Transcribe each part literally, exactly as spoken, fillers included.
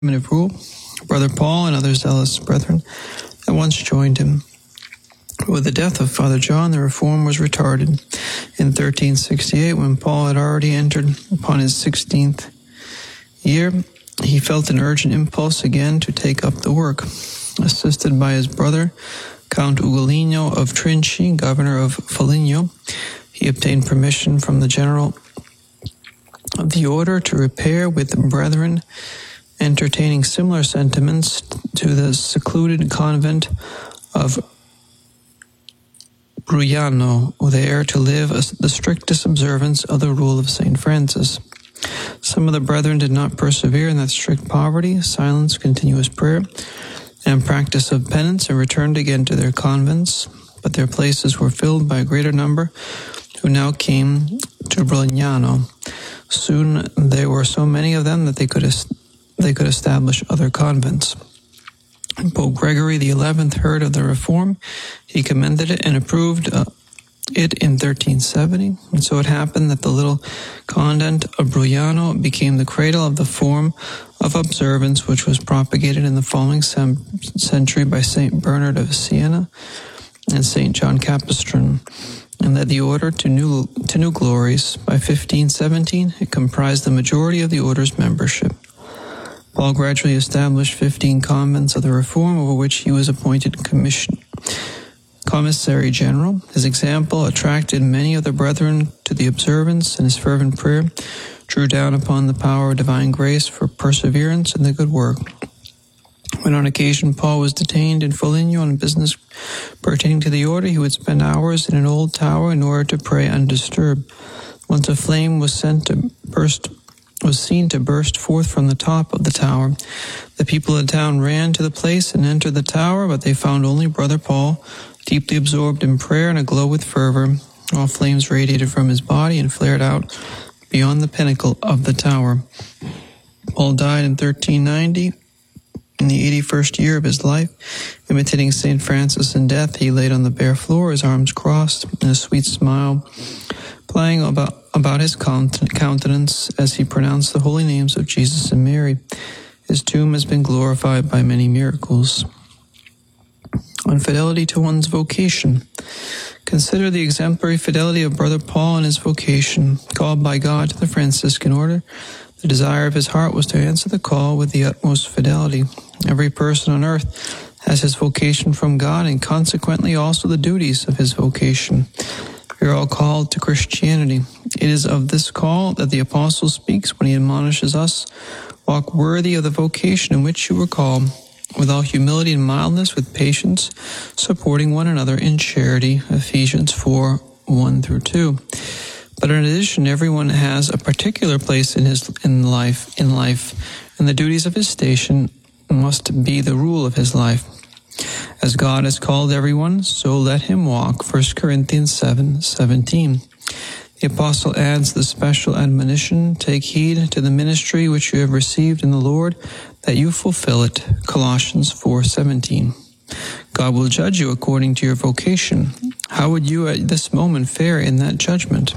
of rule, Brother Paul and other zealous brethren at once joined him. With the death of Father John, the reform was retarded. In thirteen sixty-eight, when Paul had already entered upon his sixteenth year, he felt an urgent impulse again to take up the work. Assisted by his brother, Count Ugolino of Trinci, governor of Foligno, he obtained permission from the general of the order to repair with the brethren entertaining similar sentiments to the secluded convent of Bruyano, there to live the strictest observance of the rule of Saint Francis. Some of the brethren did not persevere in that strict poverty, silence, continuous prayer, and practice of penance, and returned again to their convents, but their places were filled by a greater number who now came to Brignano. Soon there were so many of them that they could they could establish other convents. Pope Gregory the Eleventh heard of the reform. He commended it and approved uh, it in thirteen seventy. And so it happened that the little convent of Bruyano became the cradle of the form of observance which was propagated in the following sem- century by Saint Bernard of Siena and Saint John Capistran, and led the order to new to new glories. By fifteen seventeen, it comprised the majority of the order's membership. Paul gradually established fifteen convents of the Reform, over which he was appointed commission, commissary general. His example attracted many of the brethren to the observance, and his fervent prayer drew down upon the power of divine grace for perseverance in the good work. When on occasion Paul was detained in Foligno on business pertaining to the order, he would spend hours in an old tower in order to pray undisturbed. Once a flame was sent to burst was seen to burst forth from the top of the tower. The people of the town ran to the place and entered the tower, but they found only Brother Paul, deeply absorbed in prayer and aglow with fervor. All flames radiated from his body and flared out beyond the pinnacle of the tower. Paul died in thirteen ninety. In the eighty-first year of his life, imitating Saint Francis in death, he laid on the bare floor, his arms crossed, and a sweet smile playing about, about his countenance as he pronounced the holy names of Jesus and Mary. His tomb has been glorified by many miracles. On fidelity to one's vocation. Consider the exemplary fidelity of Brother Paul in his vocation. Called by God to the Franciscan order, the desire of his heart was to answer the call with the utmost fidelity. Every person on earth has his vocation from God, and consequently also the duties of his vocation. We are all called to Christianity. It is of this call that the apostle speaks when he admonishes us, walk worthy of the vocation in which you were called, with all humility and mildness, with patience, supporting one another in charity. Ephesians four, one through two. But in addition, everyone has a particular place in his in life, in life, and the duties of his station must be the rule of his life. As God has called everyone, so let him walk. First Corinthians seven, seventeen. The apostle adds the special admonition, take heed to the ministry which you have received in the Lord, that you fulfill it. Colossians four, seventeen. God will judge you according to your vocation. How would you at this moment fare in that judgment?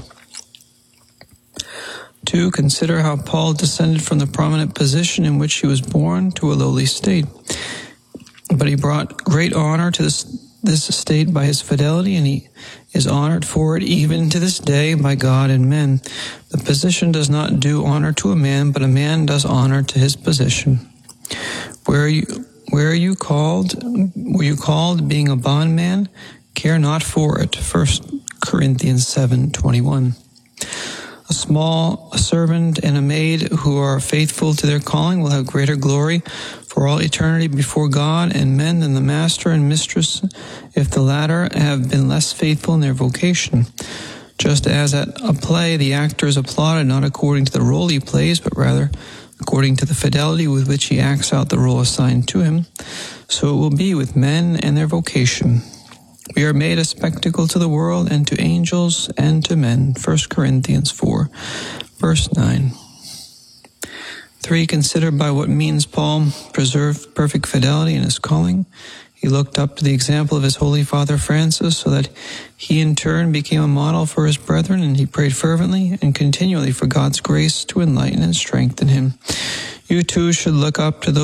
Two, consider how Paul descended from the prominent position in which he was born to a lowly state. But he brought great honor to this, this estate by his fidelity, and he is honored for it even to this day by God and men. The position does not do honor to a man, but a man does honor to his position. Where are you, where are you called? Were you called being a bondman? Care not for it. First Corinthians seven, twenty-one. A small a servant and a maid who are faithful to their calling will have greater glory for all eternity before God and men than the master and mistress, if the latter have been less faithful in their vocation. Just as at a play the actor is applauded not according to the role he plays, but rather according to the fidelity with which he acts out the role assigned to him, so it will be with men and their vocation. We are made a spectacle to the world and to angels and to men. First Corinthians four, verse nine. Three, consider by what means Paul preserved perfect fidelity in his calling. He looked up to the example of his Holy Father Francis, so that he in turn became a model for his brethren, and he prayed fervently and continually for God's grace to enlighten and strengthen him. You too should look up to those